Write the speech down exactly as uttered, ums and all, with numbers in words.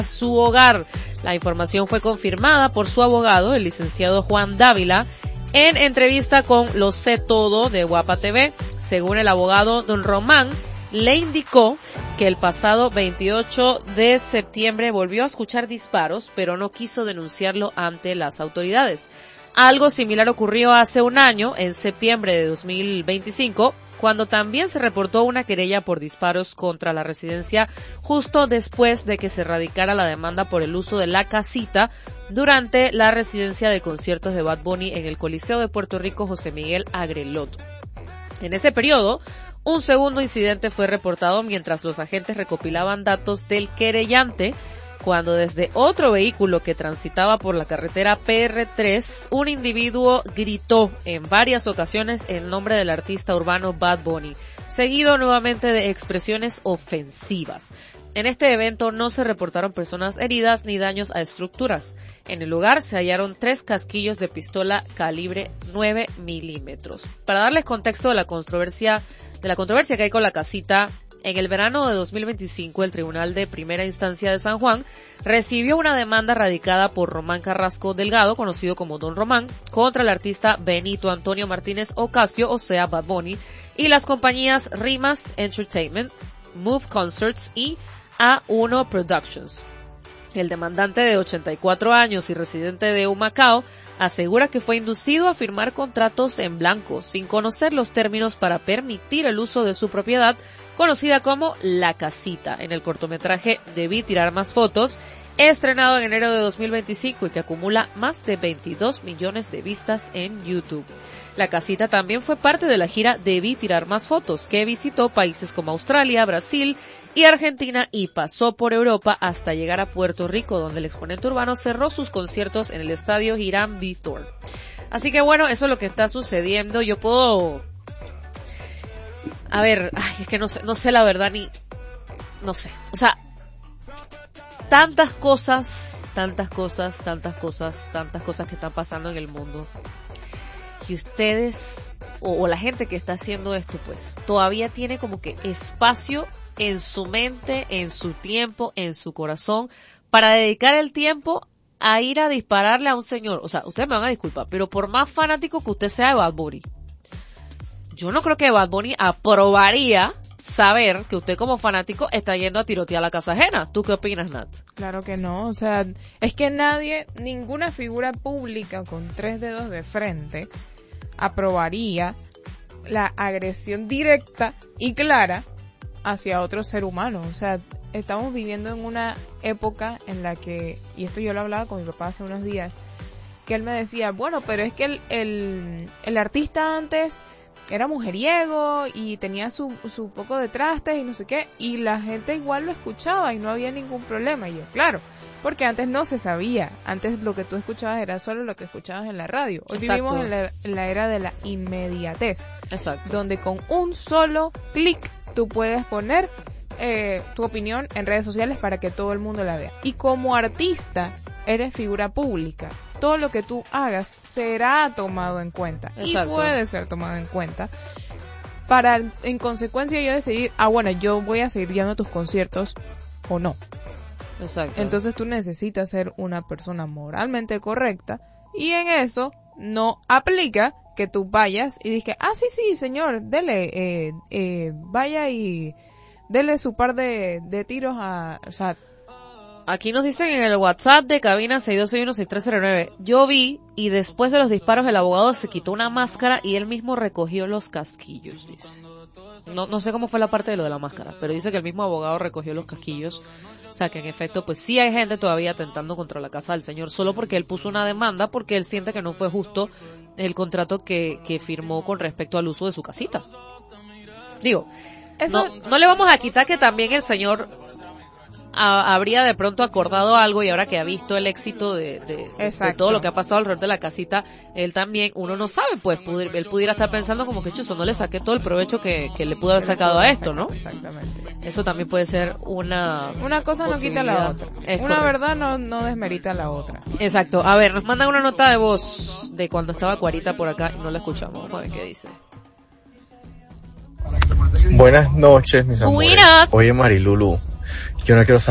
su hogar. La información fue confirmada por su abogado, el licenciado Juan Dávila, en entrevista con Lo Sé Todo de Guapa T V. Según el abogado, don Román le indicó que el pasado veintiocho de septiembre volvió a escuchar disparos, pero no quiso denunciarlo ante las autoridades. Algo similar ocurrió hace un año, en septiembre de dos mil veinticinco, cuando también se reportó una querella por disparos contra la residencia justo después de que se radicara la demanda por el uso de la casita durante la residencia de conciertos de Bad Bunny en el Coliseo de Puerto Rico José Miguel Agrelot. En ese periodo, un segundo incidente fue reportado mientras los agentes recopilaban datos del querellante, cuando desde otro vehículo que transitaba por la carretera P R tres, un individuo gritó en varias ocasiones el nombre del artista urbano Bad Bunny, seguido nuevamente de expresiones ofensivas. En este evento no se reportaron personas heridas ni daños a estructuras. En el lugar se hallaron tres casquillos de pistola calibre nueve milímetros. Para darles contexto de la controversia, de la controversia que hay con la casita, en el verano de dos mil veinticinco, el Tribunal de Primera Instancia de San Juan recibió una demanda radicada por Román Carrasco Delgado, conocido como Don Román, contra el artista Benito Antonio Martínez Ocasio, o sea, Bad Bunny, y las compañías Rimas Entertainment, Move Concerts y A uno Productions. El demandante, de ochenta y cuatro años y residente de Humacao, asegura que fue inducido a firmar contratos en blanco, sin conocer los términos para permitir el uso de su propiedad, conocida como La Casita, en el cortometraje Debí Tirar Más Fotos, estrenado en enero de dos mil veinticinco y que acumula más de veintidós millones de vistas en YouTube. La Casita también fue parte de la gira Debí Tirar Más Fotos, que visitó países como Australia, Brasil y Argentina y pasó por Europa hasta llegar a Puerto Rico, donde el exponente urbano cerró sus conciertos en el estadio Hiram Bithorn. Así que bueno, eso es lo que está sucediendo. Yo puedo... A ver, ay, es que no sé, no sé la verdad ni... No sé, o sea... Tantas cosas, tantas cosas, tantas cosas, tantas cosas que están pasando en el mundo. Y ustedes, o, o la gente que está haciendo esto, pues, todavía tiene como que espacio en su mente, en su tiempo, en su corazón, para dedicar el tiempo a ir a dispararle a un señor. O sea, ustedes me van a disculpar, pero por más fanático que usted sea de Bad Bunny, yo no creo que Bad Bunny aprobaría saber que usted como fanático está yendo a tirotear la casa ajena. ¿Tú qué opinas, Nat? Claro que no, o sea, es que nadie, ninguna figura pública con tres dedos de frente aprobaría la agresión directa y clara hacia otro ser humano. O sea, estamos viviendo en una época en la que, y esto yo lo hablaba con mi papá hace unos días, que él me decía, bueno, pero es que el, el, el artista antes era mujeriego y tenía su, su poco de trastes y no sé qué, y la gente igual lo escuchaba y no había ningún problema. Y yo, claro, porque antes no se sabía, antes lo que tú escuchabas era solo lo que escuchabas en la radio. Hoy Exacto. vivimos en la, en la era de la inmediatez. Exacto. Donde con un solo clic tú puedes poner eh, tu opinión en redes sociales para que todo el mundo la vea. Y como artista, eres figura pública. Todo lo que tú hagas será tomado en cuenta. Exacto. Y puede ser tomado en cuenta para, en consecuencia, yo decidir, ah, bueno, yo voy a seguir yendo a tus conciertos o no. Exacto. Entonces tú necesitas ser una persona moralmente correcta y en eso no aplica que tú vayas y digas, ah, sí, sí, señor, dele, eh, eh, vaya y dele su par de, de tiros a, o sea, aquí nos dicen en el WhatsApp de cabina seis dos seis uno seis tres cero nueve, yo vi y después de los disparos el abogado se quitó una máscara y él mismo recogió los casquillos, dice. No, no sé cómo fue la parte de lo de la máscara, pero dice que el mismo abogado recogió los casquillos. O sea que en efecto pues sí hay gente todavía atentando contra la casa del señor solo porque él puso una demanda porque él siente que no fue justo el contrato que, que firmó con respecto al uso de su casita. Digo, Eso... no, no le vamos a quitar que también el señor a, habría de pronto acordado algo y ahora que ha visto el éxito de, de, de todo lo que ha pasado alrededor de la casita, él también, uno no sabe, pues pudir, él pudiera estar pensando como que chuzo, no le saqué todo el provecho que, que le pudo haber sacado a esto, ¿no? Exactamente. Eso también puede ser una Una cosa no quita la otra. Es una correcto. verdad no, no desmerita la otra. Exacto. A ver, nos mandan una nota de voz de cuando estaba Cuarita por acá y no la escuchamos. Vamos a ver qué dice. Buenas noches, mis amores. Buenas. Oye, Marilulu, yo no quiero saber